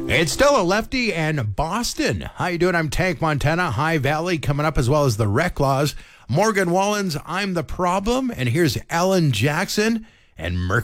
It's still a lefty and Boston. How you doing? I'm Tank Montana. High Valley coming up, as well as the Rec Laws. Morgan Wallen's I'm the Problem. And here's Alan Jackson and Mercury.